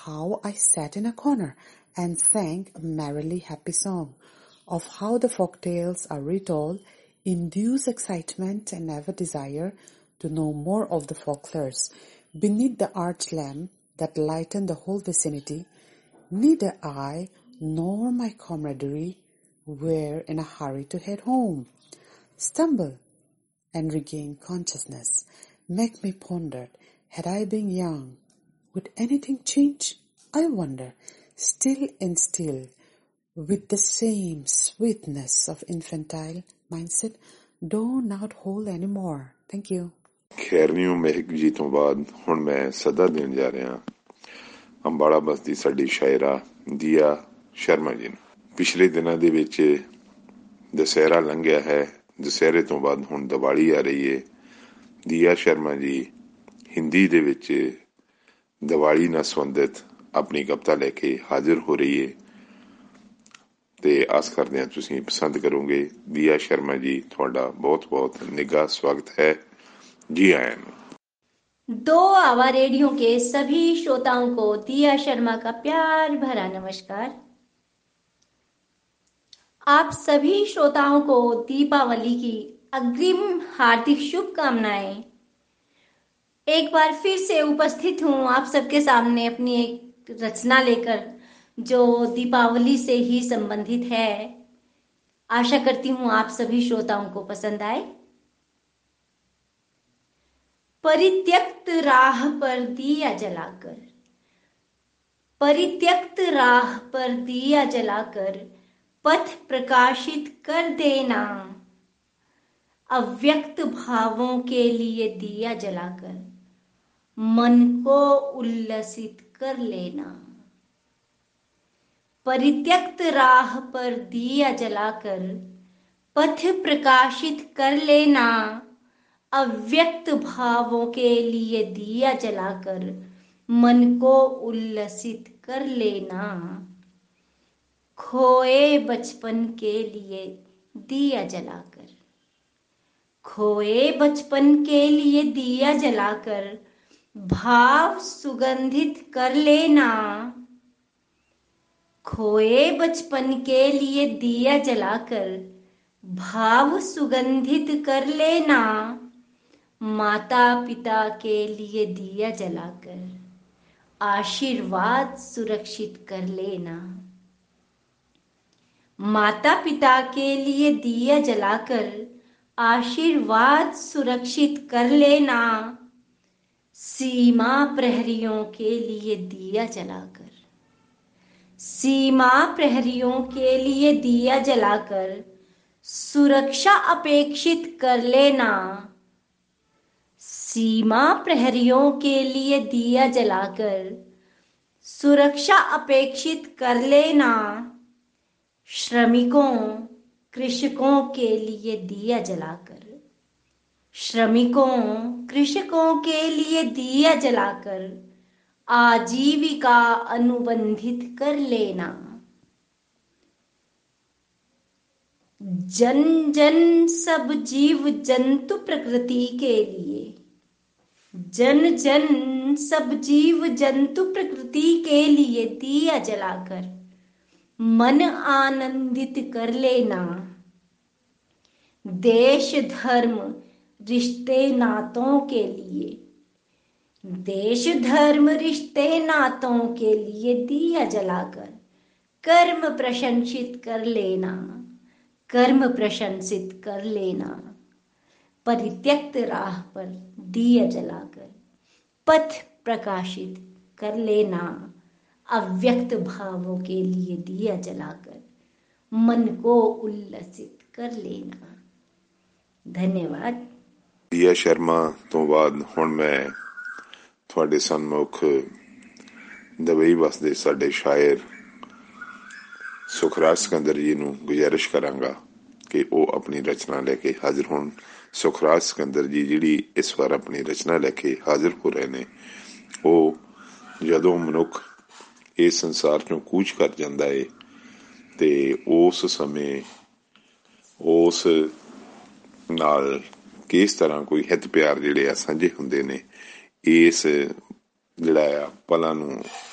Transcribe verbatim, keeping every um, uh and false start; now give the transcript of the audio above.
how I sat in a corner and sang a merrily happy song, of how the folk tales are retold induce excitement and ever desire to know more of the folklores. Beneath the arch lamp that lightened the whole vicinity, neither I nor my camaraderie were in a hurry to head home. Stumble and regain consciousness make me ponder, had I been young, would anything change? I wonder, still and still, with the same sweetness of infantile mindset, do not hold any more. Thank you. ਖੈਰਨੀਓ ਮਹਿਕ ਜੀ ਤੋਂ ਬਾਅਦ ਹੁਣ ਮੈਂ ਸਦਾ ਦੇਣ ਜਾ ਰਿਹਾ ਅੰਬਾਲਾ ਬਸਤੀ ਸਾਡੀ ਸ਼ਾਇਰਾ ਦੀਆ ਸ਼ਰਮਾ ਜੀ ਨੂੰ। ਪਿਛਲੇ ਦਿਨਾਂ ਦੇ ਵਿੱਚ ਦੁਸਹਿਰਾ ਲੰਘਿਆ ਹੈ, ਦੁਸਹਿਰੇ ਤੋਂ ਬਾਅਦ ਹੁਣ ਦੀਵਾਲੀ ਆ ਰਹੀ ਹੈ। ਦੀਆ ਸ਼ਰਮਾ ਜੀ ਹਿੰਦੀ ਦੇ ਵਿੱਚ ਦੀਵਾਲੀ ਨਾਲ ਸੰਬੰਧਿਤ ਆਪਣੀ ਕਵਿਤਾ ਲੈ ਕੇ ਹਾਜ਼ਰ ਹੋ ਰਹੀ ਹੈ ਤੇ ਆਸ ਕਰਦੇ ਹਾਂ ਤੁਸੀਂ ਪਸੰਦ ਕਰੋਗੇ। ਦੀਆ शर्मा जी ਤੁਹਾਡਾ बहुत बहुत निघा स्वागत है। जी आयन। दो आवा रेडियो के सभी श्रोताओं को दिया शर्मा का प्यार भरा नमस्कार। आप सभी श्रोताओं को दीपावली की अग्रिम हार्दिक शुभकामनाएं। एक बार फिर से उपस्थित हूं आप सबके सामने अपनी एक रचना लेकर जो दीपावली से ही संबंधित है। आशा करती हूं आप सभी श्रोताओं को पसंद आए। परित्यक्त राह पर दिया जलाकर, परित्यक्त राह पर दिया जलाकर पथ प्रकाशित कर देना, अव्यक्त भावों के लिए दिया जलाकर मन को उल्लसित कर लेना। परित्यक्त राह पर दिया जलाकर पथ प्रकाशित कर लेना, अव्यक्त भावों के लिए दिया जलाकर मन को उल्लसित कर लेना। खोए बचपन के लिए दिया जलाकर, खोए बचपन के लिए दिया जलाकर भाव सुगंधित कर लेना। खोए बचपन के लिए दिया जलाकर भाव सुगंधित कर लेना। माता पिता के लिए दिया जलाकर आशीर्वाद सुरक्षित कर लेना। माता पिता के लिए दिया जलाकर आशीर्वाद सुरक्षित कर लेना। सीमा प्रहरियों के लिए दिया जलाकर, सीमा प्रहरियों के लिए दिया जलाकर सुरक्षा अपेक्षित कर लेना। सीमा प्रहरियों के लिए दिया जलाकर सुरक्षा अपेक्षित कर लेना। श्रमिकों कृषकों के लिए दिया जलाकर, श्रमिकों कृषकों के लिए दिया जलाकर आजीविका अनुबंधित कर लेना। जन जन सब जीव जंतु प्रकृति के लिए, जन जन सब जीव जंतु प्रकृति के लिए दिया जलाकर मन आनंदित कर लेना। देश धर्म रिश्ते नातों के लिए, देश धर्म रिश्ते नातों के लिए दिया जलाकर कर्म प्रशंसित कर लेना, कर्म प्रशंसित कर लेना। परित्यक्त राह पर दिया जलाकर पथ प्रकाशित कर लेना। अव्यक्त भावों के लिए दिया जलाकर मन को उल्लसित कर लेना। धन्यवाद। दिया शर्मा तो बाद हुण मैं ਤੁਹਾਡੇ ਸਨਮੁਖ ਦੁਬਈ ਵਸਦੇ ਸਾਡੇ ਸ਼ਾਇਰ ਸੁਖਰਾਜ ਸਿਕੰਦਰ ਜੀ ਨੂੰ ਗੁਜ਼ਾਰਿਸ਼ ਕਰਾਂਗਾ ਕਿ ਉਹ ਆਪਣੀ ਰਚਨਾ ਲੈ ਕੇ ਹਾਜ਼ਰ ਹੋਣ। ਸੁਖਰਾਜ ਸਿਕੰਦਰ ਜੀ ਜਿਹੜੀ ਇਸ ਵਾਰ ਆਪਣੀ ਰਚਨਾ ਲੈ ਕੇ ਹਾਜ਼ਰ ਹੋ ਰਹੇ ਨੇ, ਉਹ ਜਦੋਂ ਮਨੁੱਖ ਇਸ ਸੰਸਾਰ ਚੋਂ ਕੂਚ ਕਰ ਜਾਂਦਾ ਹੈ ਤੇ ਉਸ ਸਮੇਂ ਉਸ ਨਾਲ ਕਿਸ ਤਰ੍ਹਾਂ ਕੋਈ ਹਿੱਤ ਪਿਆਰ ਜਿਹੜੇ ਆ ਸਾਂਝੇ ਹੁੰਦੇ ਨੇ, ਇਸ ਜਿਹੜਾ ਆ ਪਲਾਂ ਨੂੰ